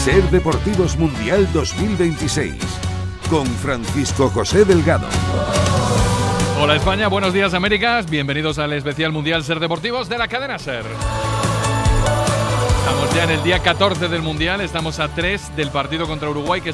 Ser Deportivos Mundial 2026 con Francisco José Delgado. Hola España, buenos días Américas, bienvenidos al especial Mundial Ser Deportivos de la cadena Ser. Estamos ya en el día 14 del Mundial, estamos a 3 del partido contra Uruguay que